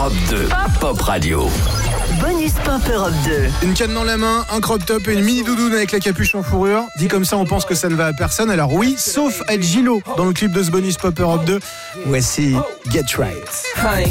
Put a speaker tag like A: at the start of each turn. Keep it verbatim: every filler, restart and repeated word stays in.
A: Europe deux, Pop Radio.
B: Bonus Pop Europe deux.
C: Une canne dans la main, un crop top et une mini doudoune avec la capuche en fourrure. Dit comme ça, on pense que ça ne va à personne. Alors oui, sauf à Gilo dans le clip de ce Bonus Pop Europe deux. Voici Get Right.